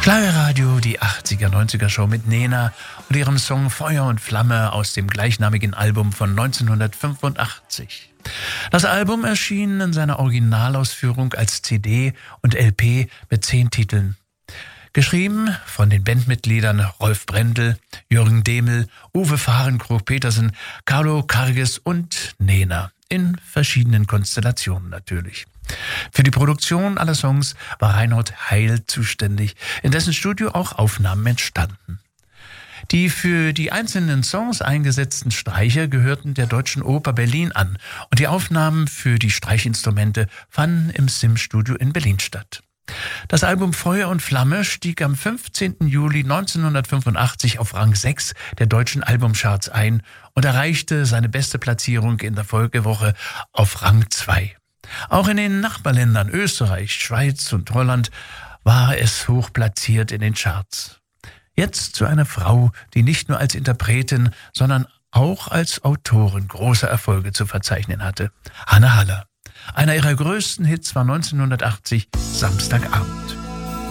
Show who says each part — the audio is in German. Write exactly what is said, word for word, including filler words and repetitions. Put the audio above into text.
Speaker 1: Schlagerradio, die achtziger, neunziger Show mit Nena und ihrem Song Feuer und Flamme aus dem gleichnamigen Album von neunzehnhundertfünfundachtzig. Das Album erschien in seiner Originalausführung als C D und L P mit zehn Titeln. Geschrieben von den Bandmitgliedern Rolf Brendel, Jürgen Demel, Uwe Fahrenkrog-Petersen, Carlo Karges und Nena. In verschiedenen Konstellationen natürlich. Für die Produktion aller Songs war Reinhold Heil zuständig, in dessen Studio auch Aufnahmen entstanden. Die für die einzelnen Songs eingesetzten Streicher gehörten der Deutschen Oper Berlin an und die Aufnahmen für die Streichinstrumente fanden im Sim-Studio in Berlin statt. Das Album Feuer und Flamme stieg am fünfzehnten Juli neunzehnhundertfünfundachtzig auf Rang sechs der deutschen Albumcharts ein und erreichte seine beste Platzierung in der Folgewoche auf Rang zwei. Auch in den Nachbarländern Österreich, Schweiz und Holland war es hoch platziert in den Charts. Jetzt zu einer Frau, die nicht nur als Interpretin, sondern auch als Autorin große Erfolge zu verzeichnen hatte. Hanne Haller. Einer ihrer größten Hits war neunzehnhundertachtzig Samstagabend.